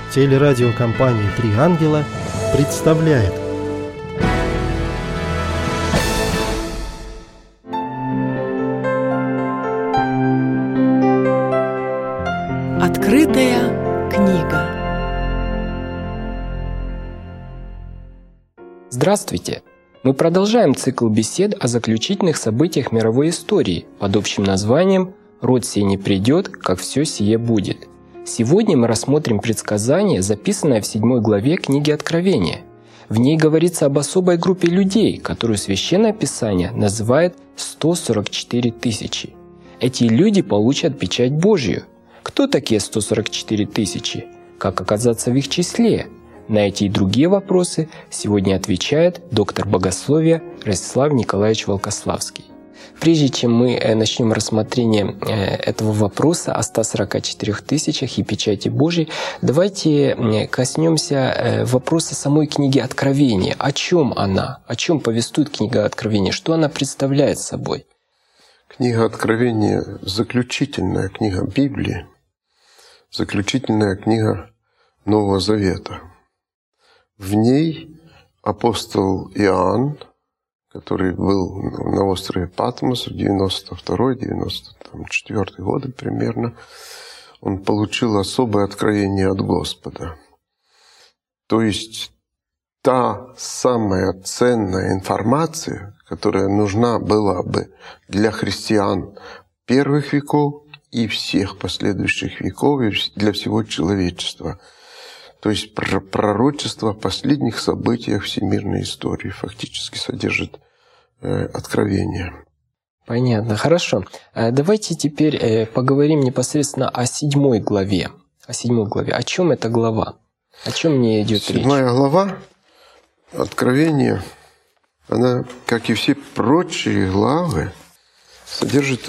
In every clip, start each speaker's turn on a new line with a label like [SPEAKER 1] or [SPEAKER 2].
[SPEAKER 1] Телерадиокомпания «Три ангела» представляет.
[SPEAKER 2] Открытая книга.
[SPEAKER 3] Здравствуйте! Мы продолжаем цикл бесед о заключительных событиях мировой истории под общим названием «Род сей не придет, как все сие будет». Сегодня мы рассмотрим предсказание, записанное в 7 главе книги Откровения. В ней говорится об особой группе людей, которую Священное Писание называет 144 тысячи. Эти люди получат печать Божью. Кто такие 144 тысячи? Как оказаться в их числе? На эти и другие вопросы сегодня отвечает доктор богословия Ростислав Николаевич Волкославский. Прежде чем мы начнем рассмотрение этого вопроса о 144 тысячах и печати Божьей, давайте коснемся вопроса самой книги Откровения. О чем она? О чем повествует книга Откровения? Что она представляет собой?
[SPEAKER 4] Книга Откровения – заключительная книга Библии, заключительная книга Нового Завета. В ней апостол Иоанн, который был на острове Патмос в 92-94 годы примерно, он получил особое откровение от Господа. То есть та самая ценная информация, которая нужна была бы для христиан первых веков и всех последующих веков, и для всего человечества. То есть пророчество о последних событиях всемирной истории фактически содержит откровение.
[SPEAKER 3] Понятно, хорошо. Давайте теперь поговорим непосредственно о 7 главе. О 7 главе. О чем эта глава? О чем мне идет речь?
[SPEAKER 4] 7 глава Откровения, она, как и все прочие главы, содержит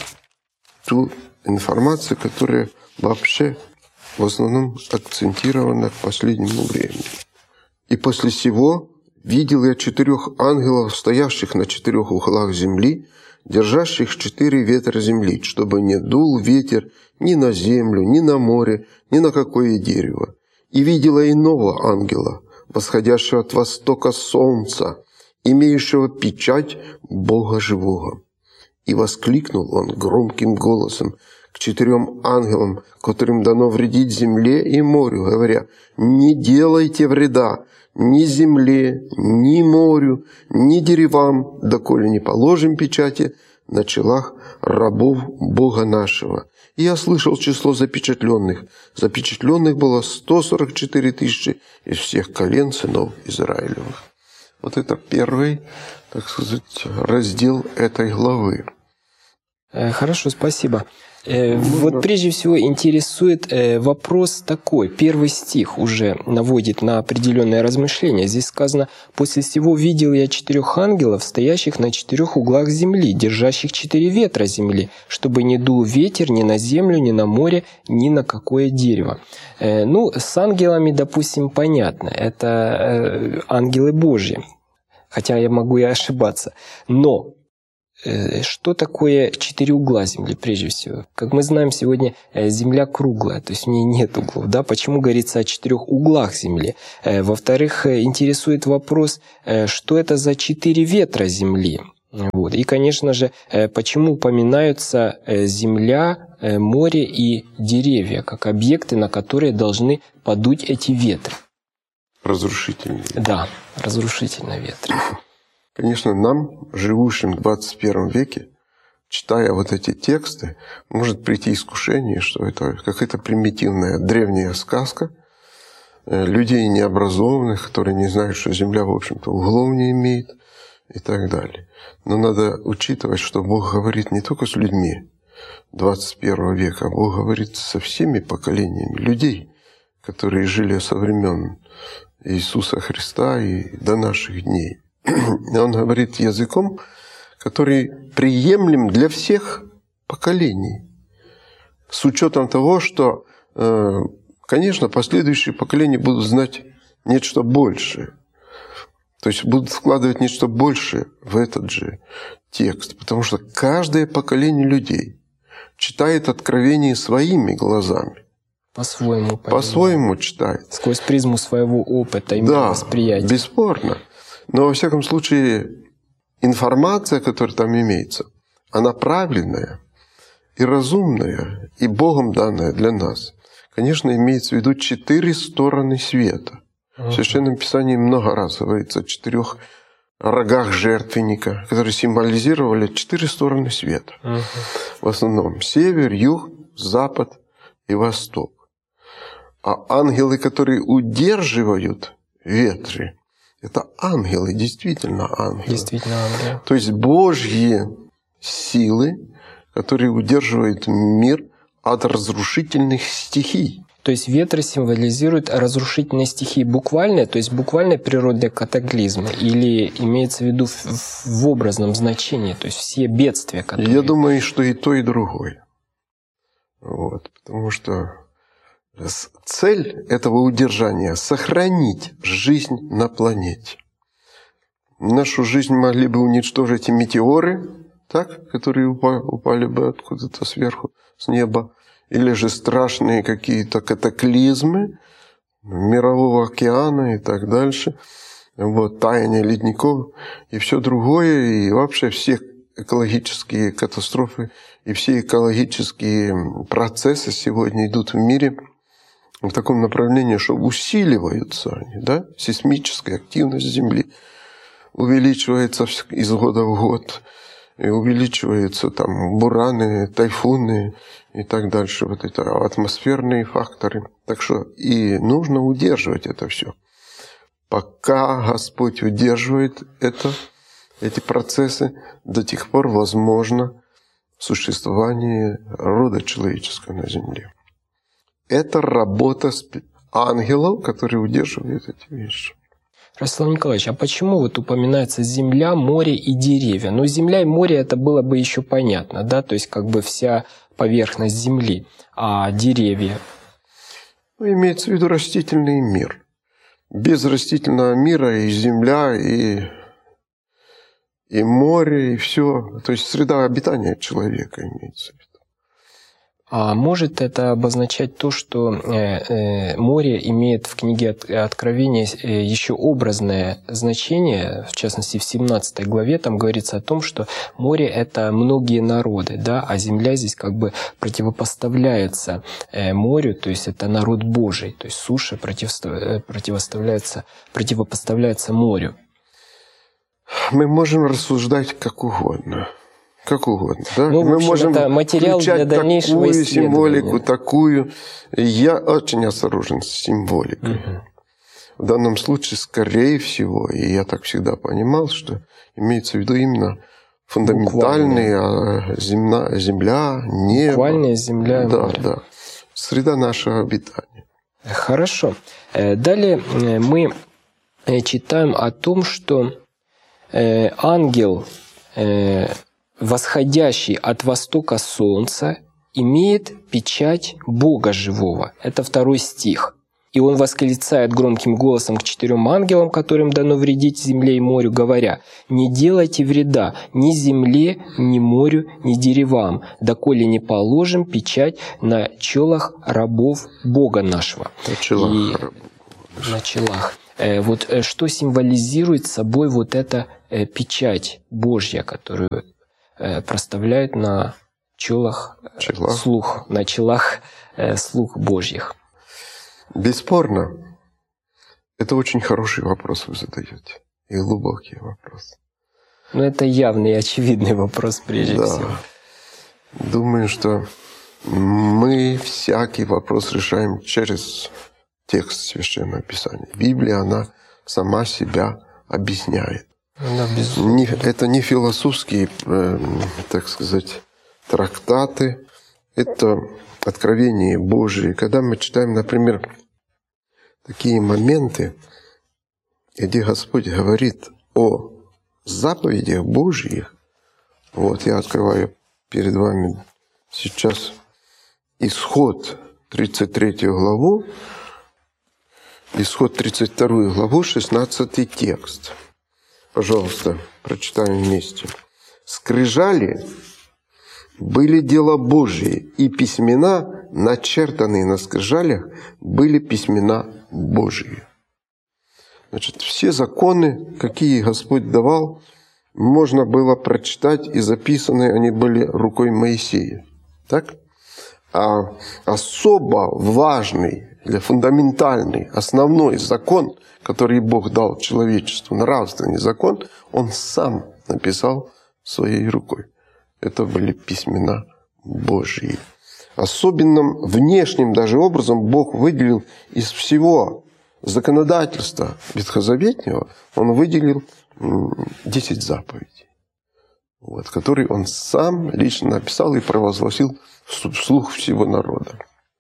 [SPEAKER 4] ту информацию, которая вообще в основном акцентирована к последнему времени. «И после сего видел я 4 ангелов, стоявших на 4 углах земли, держащих 4 ветра земли, чтобы не дул ветер ни на землю, ни на море, ни на какое дерево. И видела иного ангела, восходящего от востока солнца, имеющего печать Бога живого. И воскликнул он громким голосом к 4 ангелам, которым дано вредить земле и морю, говоря: «Не делайте вреда ни земле, ни морю, ни деревам, доколе не положим печати на челах рабов Бога нашего». И я слышал число запечатленных. Запечатленных было 144 тысячи из всех колен сынов Израилевых. Вот это первый, так сказать, раздел этой главы.
[SPEAKER 3] Хорошо, спасибо. Вот прежде всего интересует вопрос такой. 1 стих уже наводит на определенное размышление. Здесь сказано: «После сего видел я 4 ангелов, стоящих на 4 углах земли, держащих 4 ветра земли, чтобы не дул ветер ни на землю, ни на море, ни на какое дерево». С ангелами, допустим, понятно. Это ангелы Божьи. Хотя я могу и ошибаться. Но что такое 4 угла Земли, прежде всего? Как мы знаем, сегодня Земля круглая, то есть в ней нет углов. Да? Почему говорится о 4 углах Земли? Во-вторых, интересует вопрос, что это за 4 ветра Земли? Вот. И, конечно же, почему упоминаются Земля, море и деревья, как объекты, на которые должны подуть эти ветры?
[SPEAKER 4] Разрушительные.
[SPEAKER 3] Да, разрушительные ветры.
[SPEAKER 4] Конечно, нам, живущим в 21 веке, читая вот эти тексты, может прийти искушение, что это какая-то примитивная древняя сказка людей необразованных, которые не знают, что Земля, в общем-то, углов не имеет и так далее. Но надо учитывать, что Бог говорит не только с людьми 21 века, а Бог говорит со всеми поколениями людей, которые жили со времен Иисуса Христа и до наших дней. Он говорит языком, который приемлем для всех поколений. С учетом того, что, конечно, последующие поколения будут знать нечто большее. То есть будут вкладывать нечто большее в этот же текст. Потому что каждое поколение людей читает Откровение своими глазами.
[SPEAKER 3] По-своему.
[SPEAKER 4] По-своему читает.
[SPEAKER 3] Сквозь призму своего опыта и восприятия.
[SPEAKER 4] Да, бесспорно. Но, во всяком случае, информация, которая там имеется, она правильная и разумная, и Богом данная для нас. Конечно, имеется в виду 4 стороны света. В Священном Писании много раз говорится о 4 рогах жертвенника, которые символизировали 4 стороны света. В основном север, юг, запад и восток. А ангелы, которые удерживают ветры, это ангелы, действительно ангелы.
[SPEAKER 3] Действительно ангелы.
[SPEAKER 4] То есть Божьи силы, которые удерживают мир от разрушительных стихий.
[SPEAKER 3] То есть ветры символизируют разрушительные стихии буквально, то есть буквально природные катаклизмы, или имеется в виду в образном значении, то есть все бедствия, которые...
[SPEAKER 4] Я думаю, что и то, и другое. Вот, потому что цель этого удержания – сохранить жизнь на планете. Нашу жизнь могли бы уничтожить и метеоры, так, которые упали бы откуда-то сверху, с неба, или же страшные какие-то катаклизмы мирового океана и так дальше, вот, таяние ледников и все другое, и вообще все экологические катастрофы и все экологические процессы сегодня идут в мире в таком направлении, что усиливаются они, да? Сейсмическая активность Земли увеличивается из года в год, и увеличиваются там бураны, тайфуны и так дальше, вот это атмосферные факторы. Так что и нужно удерживать это все. Пока Господь удерживает эти процессы, до тех пор возможно существование рода человеческого на земле. Это работа ангелов, которые удерживают эти вещи.
[SPEAKER 3] Ростислав Николаевич, а почему вот упоминается земля, море и деревья? Ну, земля и море это было бы еще понятно, да, то есть как бы вся поверхность земли, а деревья?
[SPEAKER 4] Ну, имеется в виду растительный мир. Без растительного мира и земля, и море, и все. То есть среда обитания человека имеется в виду.
[SPEAKER 3] А может это обозначать то, что море имеет в книге Откровения еще образное значение, в частности в 17 главе там говорится о том, что море — это многие народы, да, а земля здесь как бы противопоставляется морю, то есть это народ Божий, то есть суша противопоставляется морю.
[SPEAKER 4] Мы можем рассуждать как угодно. Как угодно. Да?
[SPEAKER 3] Ну,
[SPEAKER 4] мы можем
[SPEAKER 3] это материал для дальнейшего
[SPEAKER 4] такую
[SPEAKER 3] исследования.
[SPEAKER 4] символику, такую. Я очень осторожен с символикой. В данном случае, скорее всего, и я так всегда понимал, что имеется в виду именно фундаментальные земля, небо.
[SPEAKER 3] Буквальная земля и море.
[SPEAKER 4] Да. Среда нашего обитания.
[SPEAKER 3] Хорошо. Далее мы читаем о том, что ангел, восходящий от востока солнца, имеет печать Бога живого. Это 2 стих. «И он восклицает громким голосом к 4 ангелам, которым дано вредить земле и морю, говоря: не делайте вреда ни земле, ни морю, ни деревам, доколе не положим печать на челах рабов Бога нашего». На челах. Вот что символизирует собой вот эта печать Божья, которую проставляют на челах слух Божьих?
[SPEAKER 4] Бесспорно. Это очень хороший вопрос вы задаете. И глубокий вопрос.
[SPEAKER 3] Ну, это явный и очевидный вопрос прежде всего.
[SPEAKER 4] Думаю, что мы всякий вопрос решаем через текст Священного Писания. Библия, она сама себя объясняет.
[SPEAKER 3] Да, безусловно.
[SPEAKER 4] Это не философские, так сказать, трактаты, это откровение Божие. Когда мы читаем, например, такие моменты, где Господь говорит о заповедях Божьих, вот я открываю перед вами сейчас Исход 33 главу, Исход 32 главу, 16 текст. Пожалуйста, прочитаем вместе. «Скрижали были дела Божии, и письмена, начертанные на скрижалях, были письмена Божии. Значит, все законы, какие Господь давал, можно было прочитать, и записаны они были рукой Моисея. Так? А особо важный или фундаментальный, основной закон, который Бог дал человечеству, нравственный закон, Он сам написал своей рукой. Это были письмена Божьи. Особенным внешним даже образом Бог выделил из всего законодательства ветхозаветнего, Он выделил 10 заповедей, вот, которые Он сам лично написал и провозгласил вслух всего народа.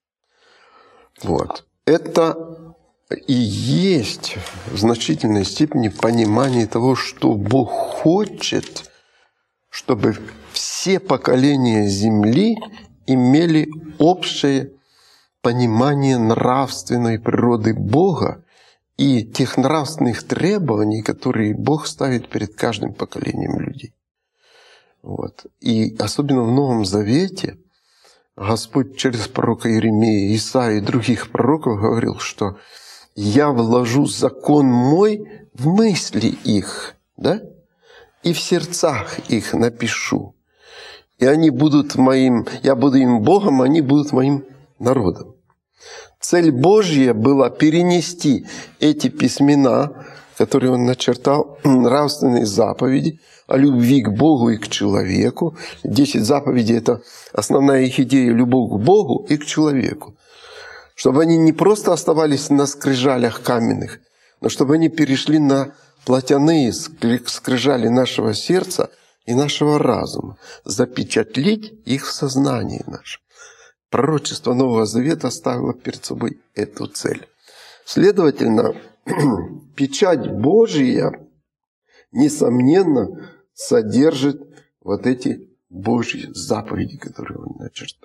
[SPEAKER 4] Вот. Это и есть в значительной степени понимание того, что Бог хочет, чтобы все поколения земли имели общее понимание нравственной природы Бога и тех нравственных требований, которые Бог ставит перед каждым поколением людей. Вот. И особенно в Новом Завете Господь через пророка Иеремию, Исаию и других пророков говорил, что «Я вложу закон мой в мысли их, да? И в сердцах их напишу. И они будут моим, я буду им Богом, они будут моим народом». Цель Божья была перенести эти письмена, которые Он начертал, нравственные заповеди о любви к Богу и к человеку. 10 заповедей – это основная их идея – любовь к Богу и к человеку. Чтобы они не просто оставались на скрижалях каменных, но чтобы они перешли на плотяные скрижали нашего сердца и нашего разума, запечатлеть их в сознании нашем. Пророчество Нового Завета ставило перед собой эту цель. Следовательно, печать Божья, несомненно, содержит вот эти Божьи заповеди, которые Он начертал.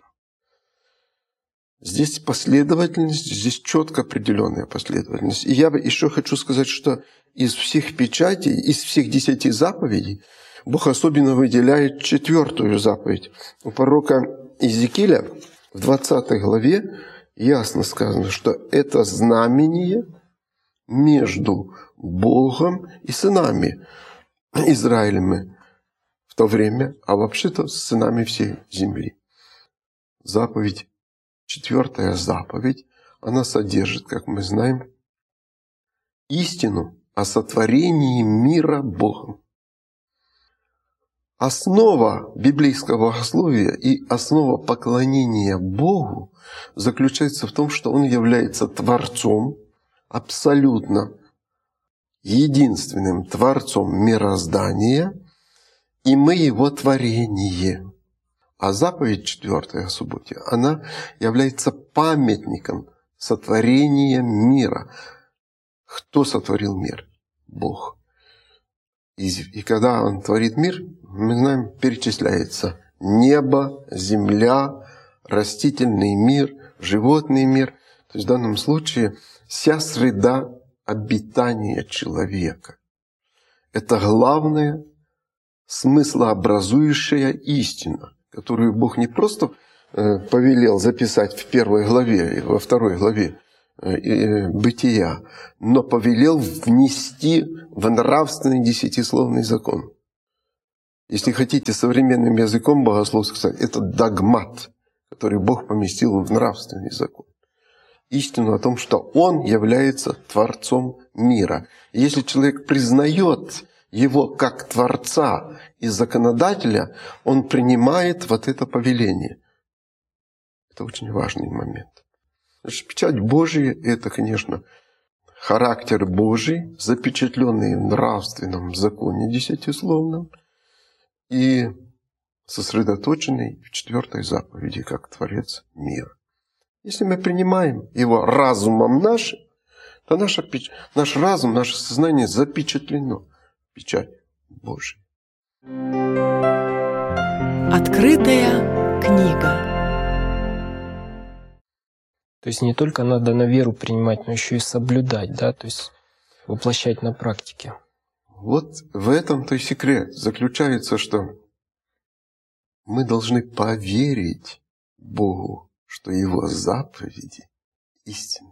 [SPEAKER 4] Здесь последовательность, здесь четко определенная последовательность. И я еще хочу сказать, что из всех печатей, из всех 10 заповедей, Бог особенно выделяет 4-ю заповедь. У пророка Иезекииля в 20 главе ясно сказано, что это знамение между Богом и сынами Израилевыми в то время, а вообще-то с сынами всей земли. Заповедь, 4-я заповедь, она содержит, как мы знаем, истину о сотворении мира Богом. Основа библейского богословия и основа поклонения Богу заключается в том, что Он является Творцом, абсолютно единственным Творцом мироздания, и мы Его творение. А заповедь 4 о субботе, она является памятником сотворения мира. Кто сотворил мир? Бог. И когда Он творит мир, мы знаем, перечисляется небо, земля, растительный мир, животный мир. То есть в данном случае вся среда обитания человека. Это главная смыслообразующая истина, которую Бог не просто повелел записать в 1 главе и во 2 главе Бытия, но повелел внести в нравственный 10-словный закон. Если хотите современным языком богословским сказать, это догмат, который Бог поместил в нравственный закон. Истину о том, что Он является Творцом мира. И если человек признает Его как Творца и Законодателя, он принимает вот это повеление. Это очень важный момент. Значит, печать Божия – это, конечно, характер Божий, запечатленный в нравственном законе 10-словном и сосредоточенный в 4 заповеди, как Творец мира. Если мы принимаем его разумом нашим, то наш разум, наше сознание запечатлено в печать Божией.
[SPEAKER 2] Открытая книга.
[SPEAKER 3] То есть не только надо на веру принимать, но еще и соблюдать, да, то есть воплощать на практике.
[SPEAKER 4] Вот в этом-то и секрет заключается, что мы должны поверить Богу, что Его заповеди истинны.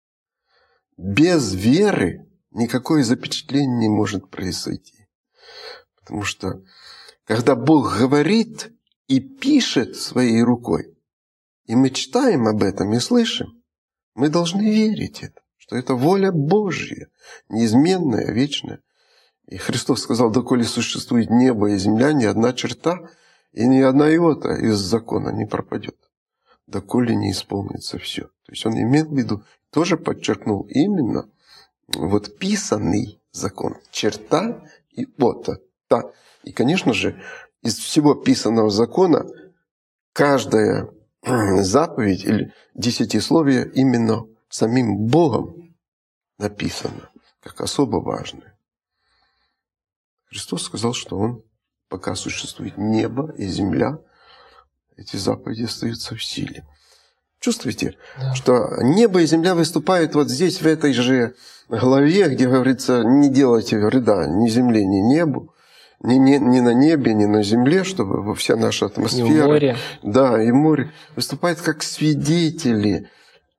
[SPEAKER 4] Без веры никакое запечатление не может произойти. Потому что, когда Бог говорит и пишет своей рукой, и мы читаем об этом и слышим, мы должны верить это, что это воля Божья, неизменная, вечная. И Христос сказал: доколе существует небо и земля, ни одна черта и ни одна иота из закона не пропадет, доколе не исполнится все. То есть он имел в виду, тоже подчеркнул именно вот писанный закон, черта и иота. Да. И, конечно же, из всего писанного закона каждая заповедь или десятисловие именно самим Богом написано, как особо важное. Христос сказал, что Он, пока существует небо и земля, эти заповеди остаются в силе. Чувствуете, что небо и земля выступают вот здесь, в этой же главе, где говорится: не делайте вреда ни земле, ни небу, ни на небе, ни на земле, чтобы вся наша атмосфера,
[SPEAKER 3] и море.
[SPEAKER 4] Да, и море выступает как свидетели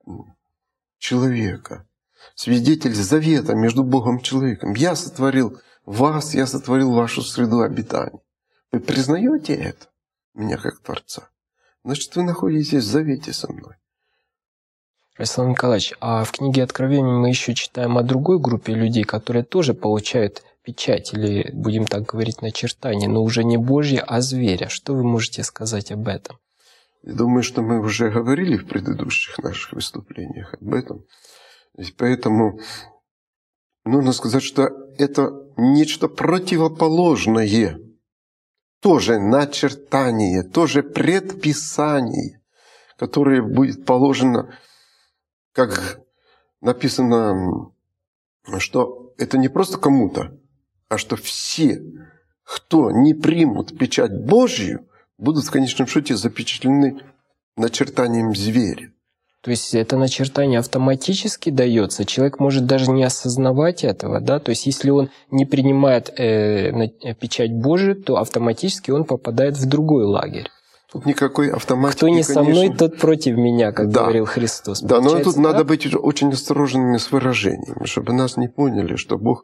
[SPEAKER 4] человека, свидетель завета между Богом и человеком. Я сотворил вас, я сотворил вашу среду обитания. Вы признаете это, меня как Творца? Значит, вы находитесь в завете со мной.
[SPEAKER 3] Александр Николаевич, а в книге Откровения мы еще читаем о другой группе людей, которые тоже получают печать, или, будем так говорить, начертание, но уже не Божье, а зверя. Что вы можете сказать об этом?
[SPEAKER 4] Я думаю, что мы уже говорили в предыдущих наших выступлениях об этом. И поэтому нужно сказать, что это нечто противоположное. Тоже начертание, тоже предписание, которое будет положено, как написано, что это не просто кому-то, а что все, кто не примут печать Божью, будут в конечном счете запечатлены начертанием зверя.
[SPEAKER 3] То есть это начертание автоматически дается, человек может даже не осознавать этого, да? То есть если он не принимает печать Божию, то автоматически он попадает в другой лагерь.
[SPEAKER 4] Тут никакой автоматики,
[SPEAKER 3] кто не
[SPEAKER 4] конечно.
[SPEAKER 3] со мной, тот против меня, как говорил Христос.
[SPEAKER 4] Да, но тут надо быть очень осторожными с выражениями, чтобы нас не поняли, что Бог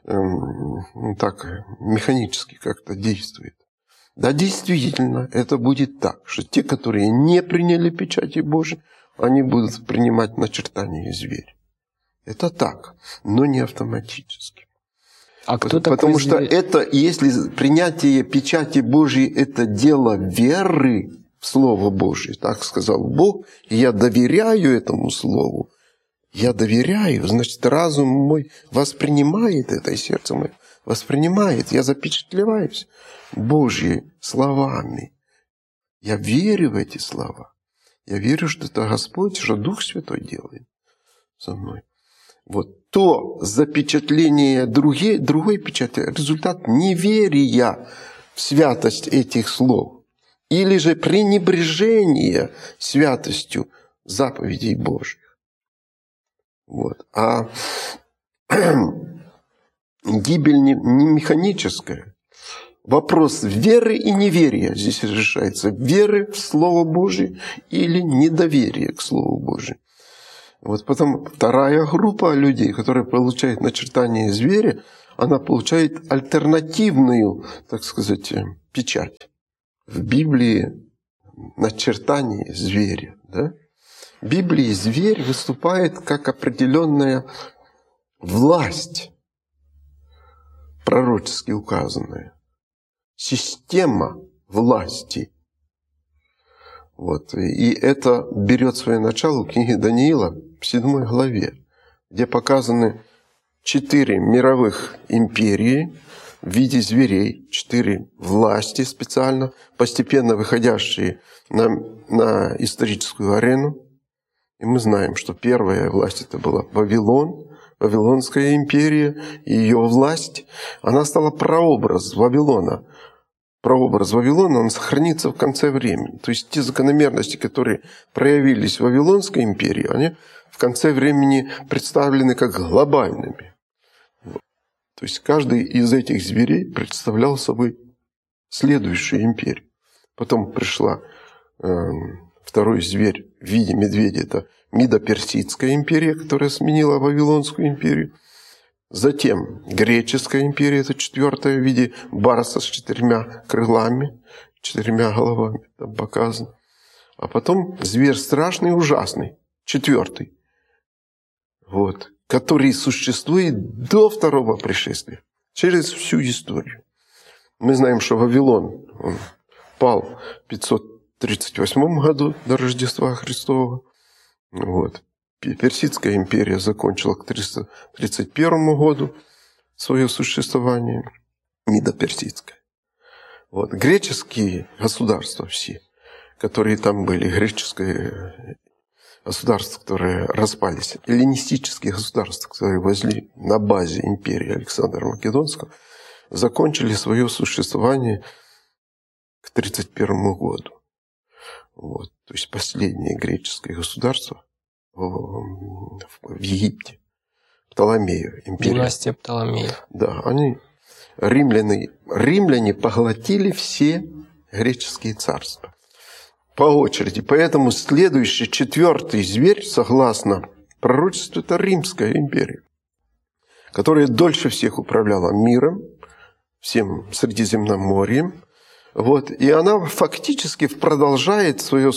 [SPEAKER 4] так механически как-то действует. Да, действительно, это будет так, что те, которые не приняли печати Божией, они будут принимать начертание зверя. Это так, но не автоматически.
[SPEAKER 3] А кто такой
[SPEAKER 4] Потому что
[SPEAKER 3] зверь?
[SPEAKER 4] это, если принятие печати Божьей – это дело веры в Слово Божие, так сказал Бог, и я доверяю этому Слову, я доверяю, значит, разум мой воспринимает это, и сердце мое воспринимает, я запечатлеваюсь Божьими словами. Я верю в эти слова. Я верю, что это Господь, что Дух Святой делает со мной. Вот то запечатление другой печати, результат неверия в святость этих слов. Или же пренебрежение святостью заповедей Божьих. Вот. А гибель не механическая. Вопрос веры и неверия здесь решается. Веры в Слово Божие или недоверие к Слову Божию. Вот потом вторая группа людей, которые получают начертание зверя, она получает альтернативную, так сказать, печать. В Библии начертание зверя. Да? В Библии зверь выступает как определенная власть, пророчески указанная. Система власти. Вот. И это берет свое начало в книге Даниила в 7 главе, где показаны 4 мировых империи в виде зверей, 4 власти специально, постепенно выходящие на историческую арену. И мы знаем, что первая власть это была Вавилон, Вавилонская империя, и ее власть, она стала прообраз Вавилона. Прообраз Вавилона, он сохранится в конце времени. То есть те закономерности, которые проявились в Вавилонской империи, они в конце времени представлены как глобальными. То есть каждый из этих зверей представлял собой следующую империю. Потом пришла второй зверь в виде медведя. Это Мидо-Персидская империя, которая сменила Вавилонскую империю. Затем Греческая империя, это четвертая в виде барса с 4 крылами, 4 головами там показано. А потом зверь страшный и ужасный, 4, вот, который существует до второго пришествия, через всю историю. Мы знаем, что Вавилон он пал в 538 году до Рождества Христова. Вот. Персидская империя закончила к 331 году свое существование, Мидо-Персидская. Вот. Греческие государства все, которые там были, греческое государства, которые распались, эллинистические государства, которые возникли на базе империи Александра Македонского, закончили свое существование к 1931 году. Вот. То есть последнее греческое государство в Египте. Птоломею империя.
[SPEAKER 3] Династия Птоломеев.
[SPEAKER 4] Да, римляне поглотили все греческие царства по очереди. Поэтому следующий 4 зверь, согласно пророчеству, это Римская империя, которая дольше всех управляла миром, всем Средиземноморьем. Вот. И она фактически продолжает свое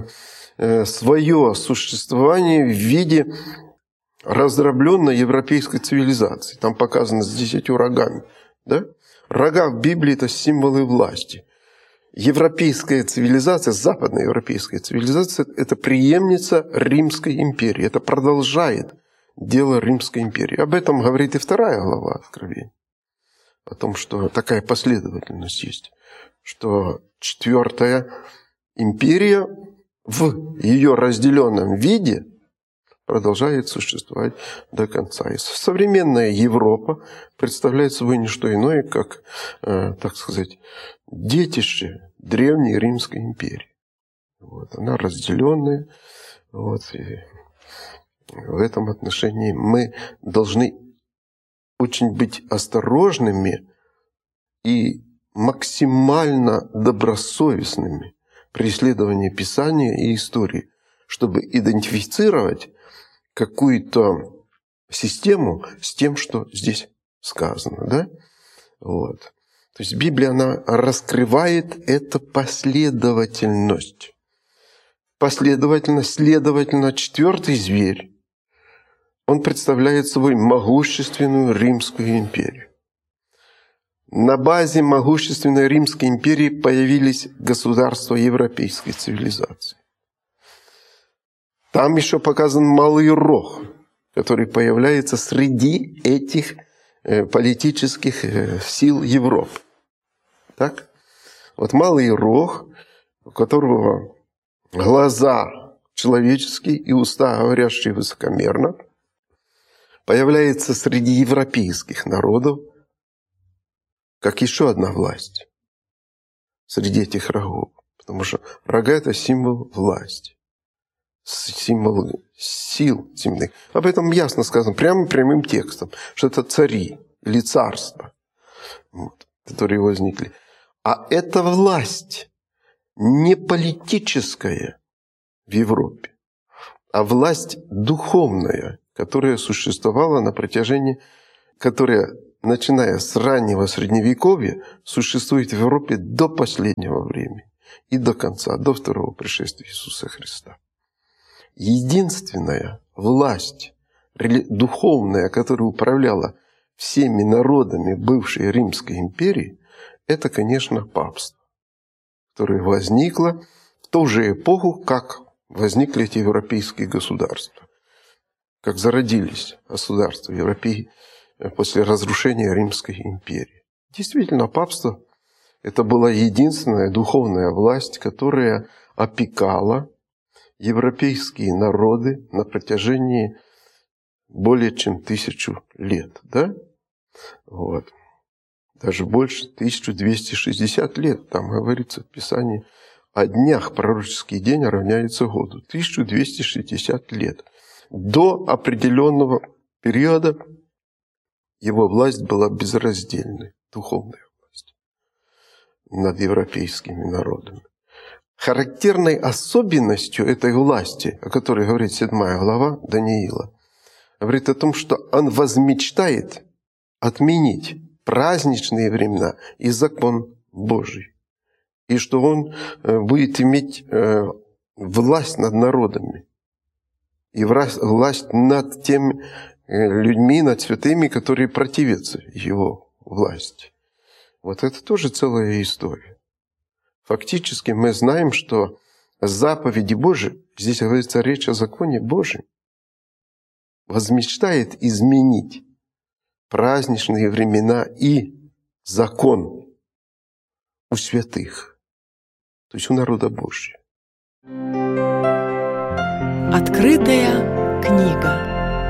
[SPEAKER 4] существование в виде раздробленной европейской цивилизации. Там показано с 10 рогами. Да? Рога в Библии – это символы власти. Европейская цивилизация, западноевропейская цивилизация – это преемница Римской империи. Это продолжает дело Римской империи. Об этом говорит и 2 глава Откровения. О том, что такая последовательность есть. Что 4 империя в ее разделенном виде продолжает существовать до конца. И современная Европа представляет собой не что иное, как, так сказать, детище древней Римской империи. Вот. Она разделенная. Вот. И в этом отношении мы должны очень быть осторожными и максимально добросовестными при исследовании Писания и истории, чтобы идентифицировать какую-то систему с тем, что здесь сказано. Да? Вот. То есть Библия, она раскрывает эту последовательность. Следовательно, 4 зверь, он представляет собой могущественную Римскую империю. На базе могущественной Римской империи появились государства европейской цивилизации. Там еще показан малый рог, который появляется среди этих политических сил Европы. Так? Вот малый рог, у которого глаза человеческие и уста, говорящие высокомерно, появляется среди европейских народов, как еще одна власть среди этих рогов. Потому что рога – это символ власти, символ сил земных. Об этом ясно сказано прямым текстом, что это цари или царства, вот, которые возникли. А эта власть не политическая в Европе, а власть духовная, которая существовала на протяжении, которая, начиная с раннего Средневековья, существует в Европе до последнего времени и до конца, до второго пришествия Иисуса Христа. Единственная власть духовная, которая управляла всеми народами бывшей Римской империи, это, конечно, папство, которое возникло в ту же эпоху, как возникли эти европейские государства, как зародились государства Европы после разрушения Римской империи. Действительно, папство – это была единственная духовная власть, которая опекала европейские народы на протяжении более чем 1000 лет. Да? Вот. Даже больше, 1260 лет. Там говорится в Писании, о днях пророческий день равняется году. 1260 лет. До определенного периода его власть была безраздельной, духовная власть. над европейскими народами. Характерной особенностью этой власти, о которой говорит 7 глава Даниила, говорит о том, что он возмечтает отменить праздничные времена и закон Божий. И что он будет иметь власть над народами. И власть над теми людьми, над святыми, которые противятся его власти. Вот это тоже целая история. Фактически мы знаем, что заповеди Божии, здесь говорится речь о законе Божьем, возмечтает изменить праздничные времена и закон у святых, то есть у народа Божьего.
[SPEAKER 2] Открытая книга.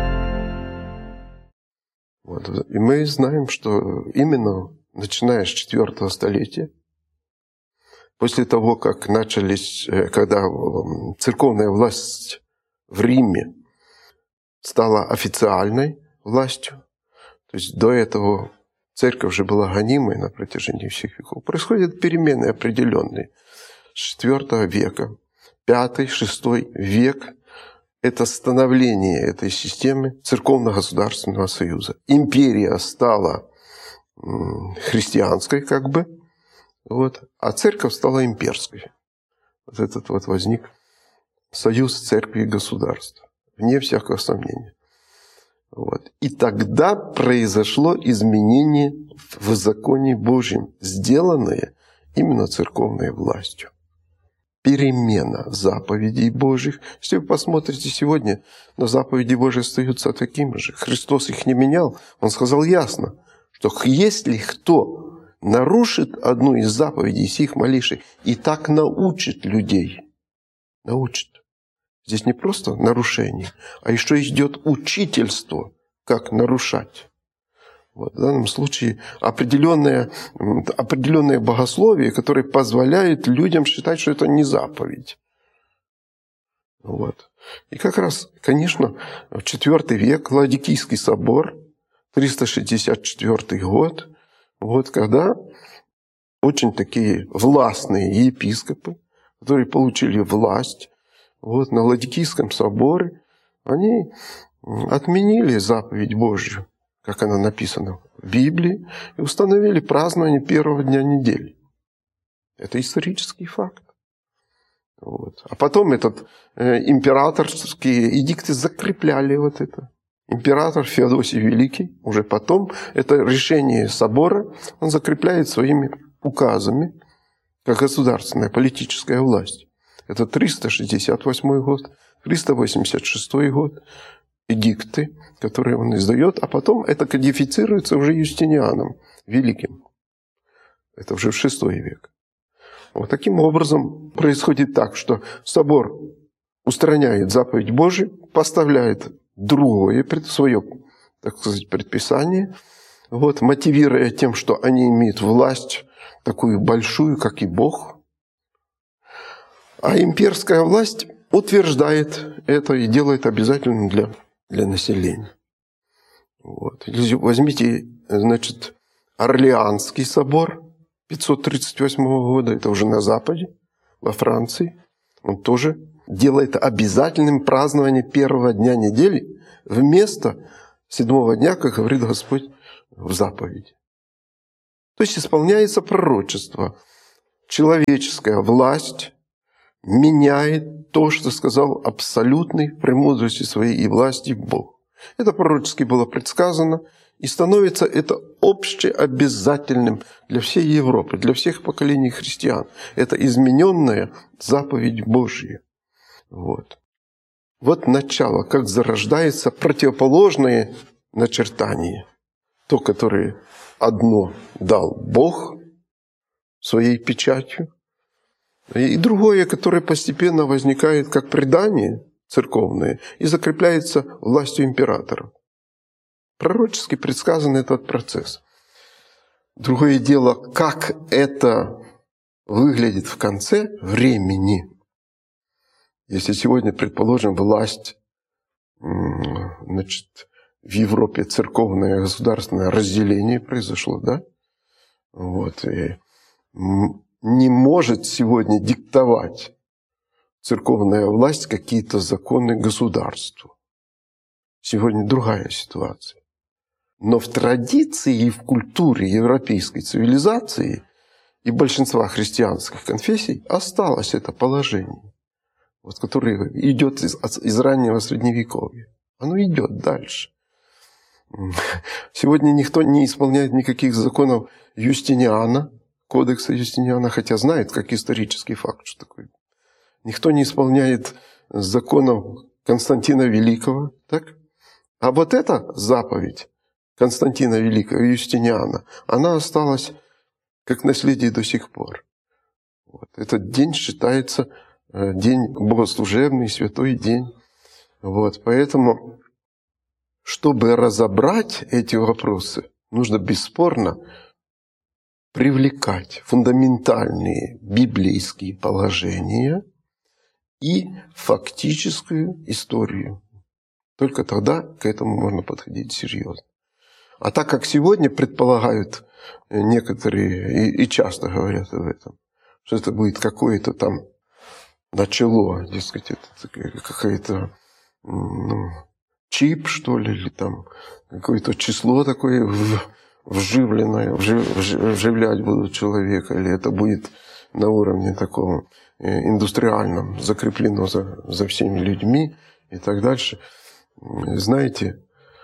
[SPEAKER 4] Вот. И мы знаем, что именно начиная с 4 столетия, после того, как начались, когда церковная власть в Риме стала официальной властью, то есть до этого церковь же была гонимой на протяжении всех веков, происходят перемены определенные. С IV века, V-VI век – это становление этой системы церковно-государственного союза. Империя стала христианской как бы, вот, а церковь стала имперской. Вот этот вот возник союз церкви и государства, вне всякого сомнения. Вот. И тогда произошло изменение в законе Божьем, сделанное именно церковной властью. Перемена заповедей Божьих. Если вы посмотрите сегодня, но заповеди Божьи остаются такими же. Христос их не менял. Он сказал ясно, что если кто нарушит одну из заповедей сих малейших и так научит людей, научит. Здесь не просто нарушение, а еще идет учительство, как нарушать. Вот, в данном случае определенное богословие, которое позволяет людям считать, что это не заповедь. Вот. И как раз, конечно, в IV век, Ладикийский собор, 364 год, вот, когда очень такие властные епископы, которые получили власть, вот, на Ладикийском соборе, они отменили заповедь Божью, как она написана в Библии, и установили празднование первого дня недели. Это исторический факт. Вот. А потом этот императорские эдикты закрепляли вот это. Император Феодосий Великий, уже потом, это решение собора, он закрепляет своими указами, как государственная политическая власть. Это 368 год, 386 год, эдикты, которые он издает, а потом это кодифицируется уже Юстинианом Великим. Это уже в VI век. Вот таким образом происходит так, что собор устраняет заповедь Божию, поставляет другое, свое, так сказать, предписание, вот, мотивируя тем, что они имеют власть такую большую, как и Бог. А имперская власть утверждает это и делает обязательным для населения. Вот. Возьмите, значит, Орлеанский собор 538 года, это уже на Западе, во Франции. Он тоже делает обязательным празднование первого дня недели вместо 7-го дня, как говорит Господь в заповеди. То есть исполняется пророчество. Человеческая власть меняет то, что сказал абсолютный в премудрости своей и власти Бог. Это пророчески было предсказано, и становится это общеобязательным для всей Европы, для всех поколений христиан. Это измененная заповедь Божья. Вот. Вот начало, как зарождается противоположное начертание. То, которое одно дал Бог своей печатью, и другое, которое постепенно возникает как предание церковное и закрепляется властью императора. Пророчески предсказан этот процесс. Другое дело, как это выглядит в конце времени. Если сегодня, предположим, власть, значит, в Европе церковное государственное разделение произошло, да? Вот, и не может сегодня диктовать церковная власть какие-то законы государству. Сегодня другая ситуация. Но в традиции и в культуре европейской цивилизации и большинства христианских конфессий осталось это положение, вот, которое идет из раннего Средневековья. Оно идет дальше. Сегодня никто не исполняет никаких законов Юстиниана, кодекса Юстиниана, хотя знает, как исторический факт, что такое. Никто не исполняет законов Константина Великого. Так? А вот эта заповедь Константина Великого, Юстиниана, она осталась как наследие до сих пор. Вот. Этот день считается день богослужебный, святой день. Вот. Поэтому, чтобы разобрать эти вопросы, нужно бесспорно привлекать фундаментальные библейские положения и фактическую историю. Только тогда к этому можно подходить серьезно. А так как сегодня предполагают некоторые, и часто говорят об этом, что это будет какое-то там начало, дескать, это какая-то чип, что ли, или там какое-то число такое вживленное, вживлять будут человека, или это будет на уровне таком индустриальном, закреплено за всеми людьми и так дальше. Знаете,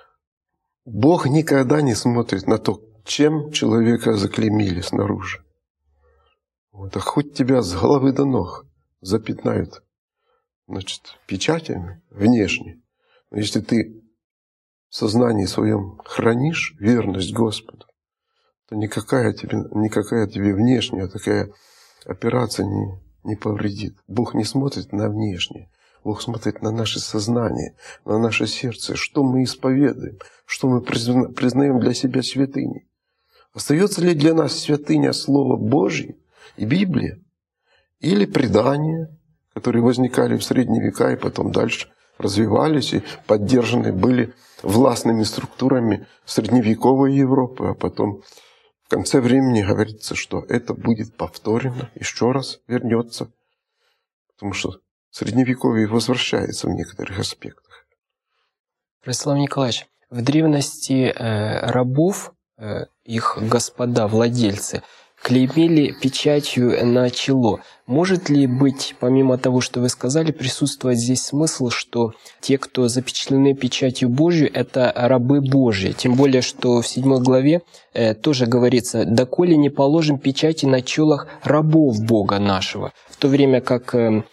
[SPEAKER 4] Бог никогда не смотрит на то, чем человека заклеймили снаружи. Вот, а хоть тебя с головы до ног запятнают, значит, печатями внешне. Но если ты в сознании своем хранишь верность Господу, то никакая тебе внешняя такая операция не повредит. Бог не смотрит на внешнее. Бог смотрит на наше сознание, на наше сердце, что мы исповедуем, что мы признаем для себя святыней. Остается ли для нас святыня Слово Божье и Библия? Или предания, которые возникали в средние века и потом дальше развивались и поддержаны были властными структурами средневековой Европы, а потом в конце времени говорится, что это будет повторено, еще раз вернется, потому что Средневековье возвращается в некоторых аспектах.
[SPEAKER 3] Ростислав Николаевич, в древности рабов, их господа, владельцы, клеймили печатью на чело. Может ли быть, помимо того, что вы сказали, присутствовать здесь смысл, что те, кто запечатлены печатью Божью, это рабы Божьи? Тем более, что в 7 главе тоже говорится: «Доколе не положим печати на челах рабов Бога нашего». В то время как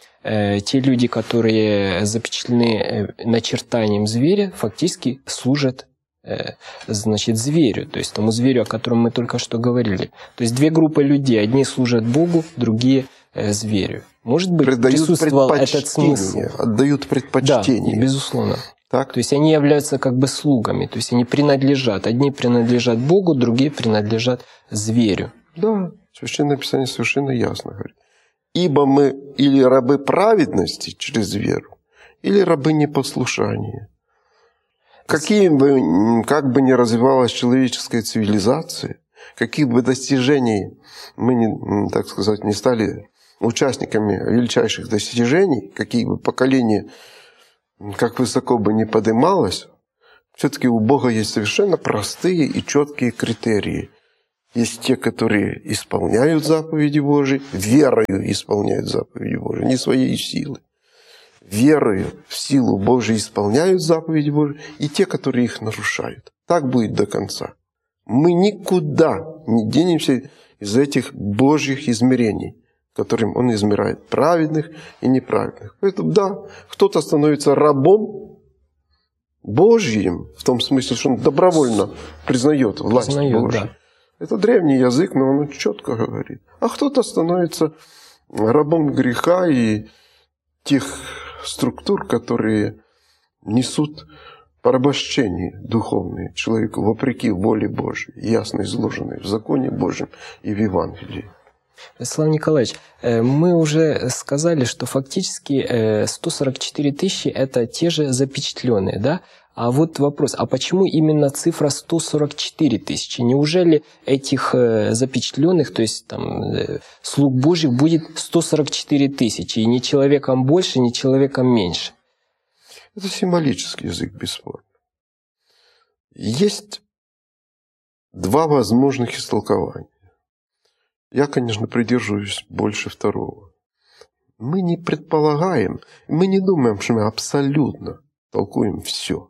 [SPEAKER 3] те люди, которые запечатлены начертанием зверя, фактически служат, значит, зверю, то есть тому зверю, о котором мы только что говорили. То есть две группы людей: одни служат Богу, другие зверю. Может быть, присутствовал этот смысл?
[SPEAKER 4] Отдают предпочтение.
[SPEAKER 3] Да, безусловно.
[SPEAKER 4] Так?
[SPEAKER 3] То есть они являются как бы слугами, то есть они принадлежат. Одни принадлежат Богу, другие принадлежат зверю.
[SPEAKER 4] Да, Священное Писание совершенно ясно говорит. Ибо мы или рабы праведности через веру, или рабы непослушания. Как бы ни развивалась человеческая цивилизация, каких бы достижений мы, так сказать, не стали участниками величайших достижений, какие бы поколения, как высоко бы ни поднималось, все-таки у Бога есть совершенно простые и четкие критерии. Есть те, которые исполняют заповеди Божьи, верою исполняют заповеди Божьи, не своей силой. Верою в силу Божию исполняют заповеди Божьи, и те, которые их нарушают. Так будет до конца. Мы никуда не денемся из этих Божьих измерений, которым Он измеряет праведных и неправедных. Поэтому да, кто-то становится рабом Божьим, в том смысле, что он добровольно признает власть Божью. Да. Это древний язык, но он четко говорит. А кто-то становится рабом греха и тех структур, которые несут порабощение духовное человеку вопреки воле Божьей, ясно изложенной в законе Божьем и в Евангелии.
[SPEAKER 3] Ростислав Николаевич, мы уже сказали, что фактически 144 тысячи – это те же запечатленные, да? А вот вопрос, а почему именно цифра 144 тысячи? Неужели этих запечатленных, то есть там, слуг Божьих будет 144 тысячи, и ни человеком больше, ни человеком меньше?
[SPEAKER 4] Это символический язык, бесспорно. Есть два возможных истолкования. Я, конечно, придерживаюсь больше второго. Мы не предполагаем, мы не думаем, что мы абсолютно толкуем все.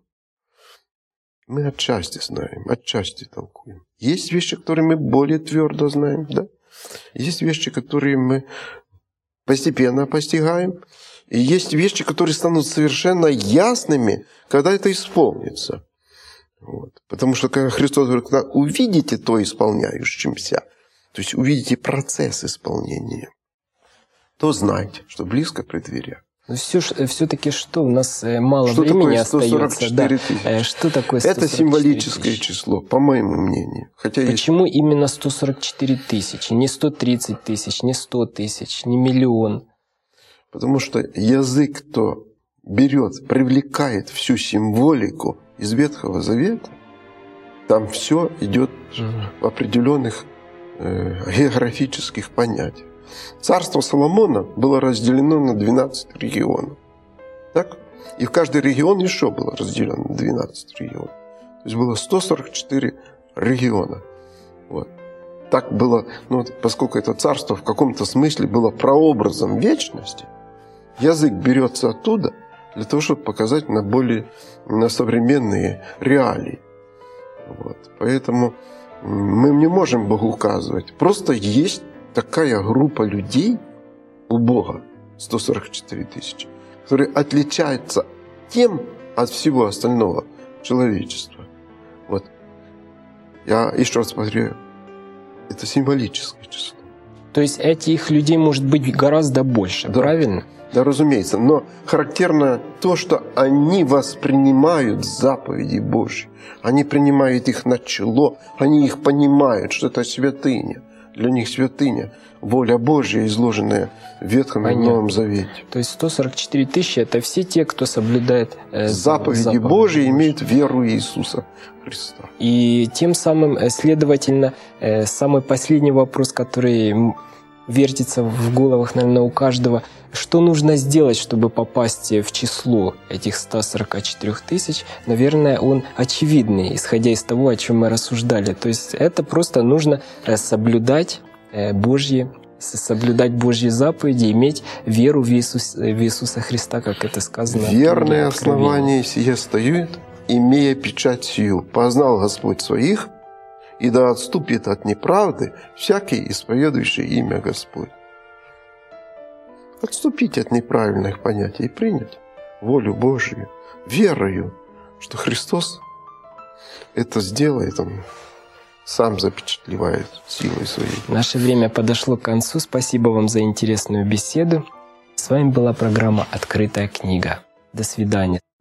[SPEAKER 4] Мы отчасти знаем, отчасти толкуем. Есть вещи, которые мы более твердо знаем, да? Есть вещи, которые мы постепенно постигаем. И есть вещи, которые станут совершенно ясными, когда это исполнится. Вот. Потому что, когда Христос говорит, когда увидите то исполняющимся, то есть увидите процесс исполнения, то знайте, что близко при дверях.
[SPEAKER 3] Но все-таки что? У нас мало времени остается. Да. Что такое 144
[SPEAKER 4] Это символическое число, по моему мнению. Хотя
[SPEAKER 3] почему именно 144 тысячи? Не 130 тысяч, не 100 тысяч, не миллион?
[SPEAKER 4] Потому что язык, кто берет, привлекает всю символику из Ветхого Завета, там все идет в определенных географических понятиях. Царство Соломона было разделено на 12 регионов. Так? И в каждый регион еще было разделено на 12 регионов. То есть было 144 региона. Вот. Так было, поскольку это царство в каком-то смысле было прообразом вечности, язык берется оттуда для того, чтобы показать на современные реалии. Вот. Поэтому мы не можем Богу указывать. Просто есть такая группа людей у Бога, 144 тысячи, которые отличаются тем от всего остального человечества. Вот. Я еще раз повторяю, это символическое число.
[SPEAKER 3] То есть этих людей может быть гораздо больше, да, правильно?
[SPEAKER 4] Да, разумеется. Но характерно то, что они воспринимают заповеди Божьи. Они принимают их на чело, они их понимают, что это святыня. Для них святыня, воля Божья, изложенная в Ветхом и Новом Завете.
[SPEAKER 3] То есть 144 тысячи – это все те, кто соблюдает
[SPEAKER 4] заповеди Божьи, имеют веру в Иисуса Христа.
[SPEAKER 3] И тем самым, следовательно, самый последний вопрос, который вертится в головах, наверное, у каждого. Что нужно сделать, чтобы попасть в число этих 144 тысяч? Наверное, он очевидный, исходя из того, о чем мы рассуждали. То есть это просто нужно соблюдать Божьи заповеди, иметь веру в Иисуса Христа, как это сказано.
[SPEAKER 4] Верное основание сие стоит, имея печать сию. Познал Господь своих, и да отступит от неправды всякий, исповедующий имя Господь. Отступить от неправильных понятий и принять волю Божию, верою, что Христос это сделает, Он сам запечатлевает силой своей.
[SPEAKER 3] Наше время подошло к концу. Спасибо вам за интересную беседу. С вами была программа «Открытая книга». До свидания.